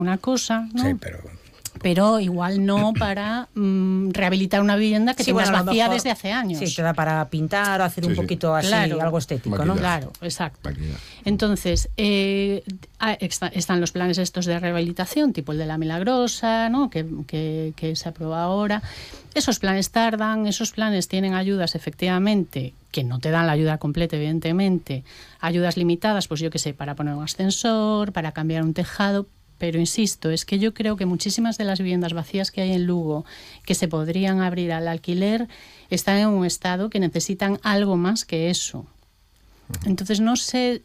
una cosa, ¿no? Sí, pero igual no para rehabilitar una vivienda que tengas vacía desde hace años. Sí, te da para pintar o hacer un poquito así, claro, algo estético, maquillaje. ¿no? Claro, exacto. Maquillaje. Entonces, están los planes estos de rehabilitación, tipo el de La Milagrosa, ¿no? que se aprueba ahora. Esos planes tardan, esos planes tienen ayudas, efectivamente, que no te dan la ayuda completa, evidentemente. Ayudas limitadas, pues yo qué sé, para poner un ascensor, para cambiar un tejado. Pero insisto, es que yo creo que muchísimas de las viviendas vacías que hay en Lugo, que se podrían abrir al alquiler, están en un estado que necesitan algo más que eso. Entonces no sé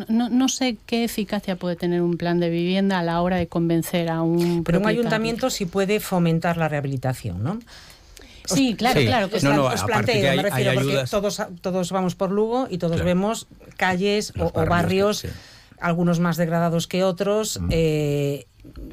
qué eficacia puede tener un plan de vivienda a la hora de convencer a un Pero un propietario. ayuntamiento sí puede fomentar la rehabilitación, ¿no? Sí, claro, claro. Os aparte planteo, que hay me refiero, porque ayudas. todos vamos por Lugo y todos vemos calles o barrios, sí. algunos más degradados que otros, que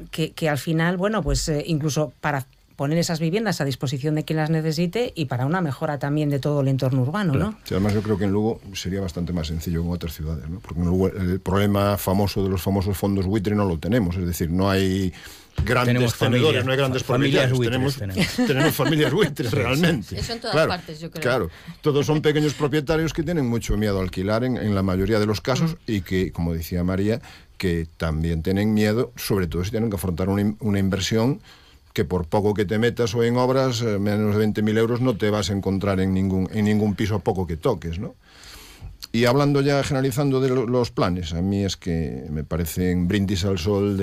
al final, bueno, pues incluso para poner esas viviendas a disposición de quien las necesite y para una mejora también de todo el entorno urbano, ¿no? Sí, además yo creo que en Lugo sería bastante más sencillo que en otras ciudades, ¿no? Porque en Lugo el problema famoso de los famosos fondos buitre no lo tenemos, es decir, no hay grandes tenedores, no hay grandes propietarios, tenemos familias buitres realmente. Eso en todas partes, yo creo. Claro, todos son pequeños propietarios que tienen mucho miedo a alquilar en la mayoría de los casos y que, como decía María, que también tienen miedo, sobre todo si tienen que afrontar una inversión que por poco que te metas o en obras, menos de 20.000 euros no te vas a encontrar en ningún piso a poco que toques, ¿no? Y hablando ya, generalizando de los planes, a mí es que me parecen brindis al sol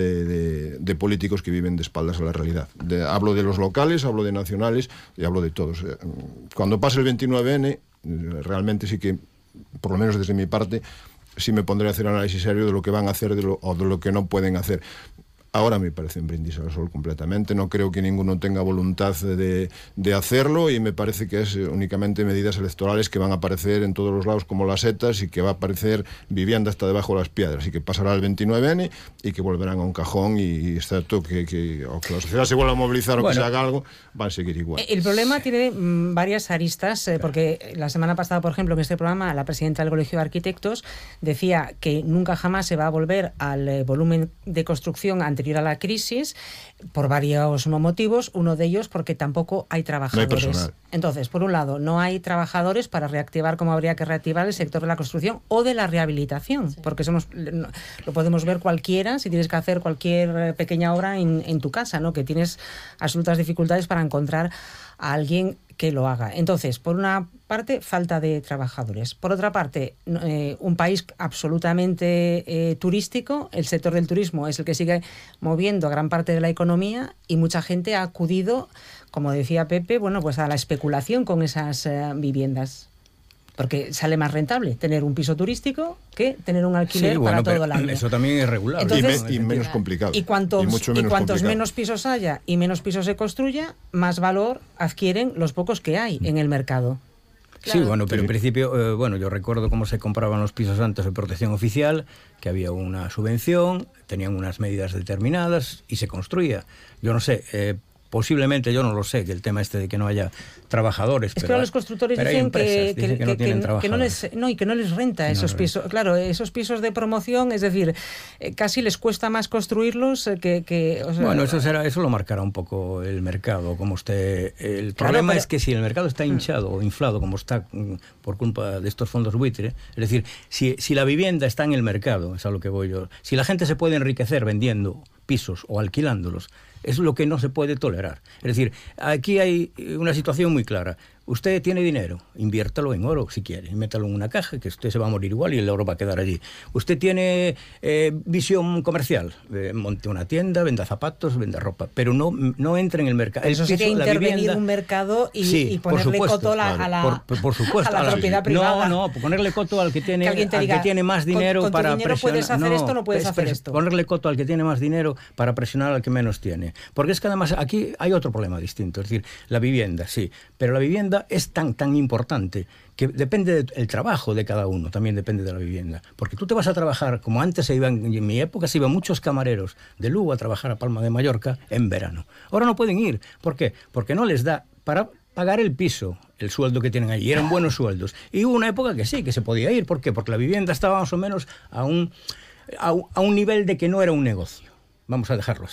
de políticos que viven de espaldas a la realidad. Hablo de los locales, hablo de nacionales y hablo de todos. Cuando pase el 29N, realmente sí que, por lo menos desde mi parte, sí me pondré a hacer análisis serio de lo que van a hacer o de lo que no pueden hacer. Ahora me parecen brindis al sol completamente, no creo que ninguno tenga voluntad de hacerlo y me parece que es únicamente medidas electorales que van a aparecer en todos los lados como las setas y que va a aparecer vivienda hasta debajo de las piedras y que pasará el 29N y que volverán a un cajón y excepto que la sociedad se vuelva a movilizar o que se haga algo, van a seguir igual. El problema tiene varias aristas, porque la semana pasada, por ejemplo, en este programa, la presidenta del Colegio de Arquitectos decía que nunca jamás se va a volver al volumen de construcción anterior a la crisis por varios motivos, uno de ellos porque tampoco hay trabajadores. No hay Entonces, por un lado, no hay trabajadores para reactivar como habría que reactivar el sector de la construcción o de la rehabilitación, porque lo podemos ver cualquiera, si tienes que hacer cualquier pequeña obra en tu casa, ¿no? Que tienes absolutas dificultades para encontrar a alguien que lo haga. Entonces, por una parte, falta de trabajadores. Por otra parte, un país absolutamente turístico. El sector del turismo es el que sigue moviendo gran parte de la economía y mucha gente ha acudido, como decía Pepe, bueno, pues a la especulación con esas viviendas. Porque sale más rentable tener un piso turístico que tener un alquiler para todo el año. Eso también es regular. Entonces, y menos complicado. Y cuantos menos pisos haya y menos pisos se construya, más valor adquieren los pocos que hay en el mercado. Claro. Sí, bueno, pero en principio, yo recuerdo cómo se compraban los pisos antes de protección oficial, que había una subvención, tenían unas medidas determinadas y se construía. Yo no sé, posiblemente, yo no lo sé, que el tema de que no haya trabajadores. Es que los constructores dicen que no les renta esos pisos. Claro, esos pisos de promoción, es decir, casi les cuesta más construirlos que bueno, eso lo marcará un poco el mercado, como usted. El problema es que si el mercado está hinchado o inflado, como está por culpa de estos fondos buitre, es decir, si la vivienda está en el mercado, es a lo que voy yo, si la gente se puede enriquecer vendiendo pisos o alquilándolos, es lo que no se puede tolerar. Es decir, aquí hay una situación muy clara. Usted tiene dinero, inviértalo en oro si quiere, métalo en una caja, que usted se va a morir igual y el oro va a quedar allí. Usted tiene visión comercial, monte una tienda, venda zapatos, venda ropa, pero no entre en el mercado. Eso sería intervenir un mercado y ponerle coto a la propiedad privada. No, ponerle coto al que tiene más dinero con para tu dinero presionar. Puedes hacer esto, no puedes hacer esto. Ponerle coto al que tiene más dinero para presionar al que menos tiene. Porque es que además aquí hay otro problema distinto, es decir, la vivienda, sí, pero la vivienda es tan importante que depende del trabajo de cada uno, también depende de la vivienda. Porque tú te vas a trabajar, como antes en mi época se iban muchos camareros de Lugo a trabajar a Palma de Mallorca en verano. Ahora no pueden ir. ¿Por qué? Porque no les da para pagar el piso, el sueldo que tienen allí. Eran buenos sueldos. Y hubo una época que sí, que se podía ir. ¿Por qué? Porque la vivienda estaba más o menos a un nivel de que no era un negocio. vamos a dejarlo